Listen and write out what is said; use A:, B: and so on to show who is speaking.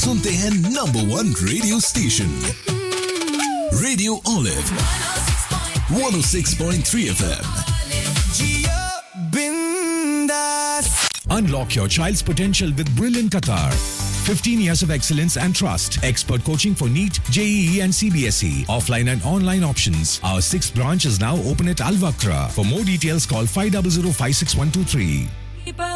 A: सुनते हैं number 1 radio station radio Olive 106.3 FM. Unlock your child's potential with Brilliant Qatar. 15 years of excellence and trust. Expert coaching for NEET, JEE and CBSE. Offline and online options. Our 6th branch is now open at Al Wakra. For more details, call 500 56123.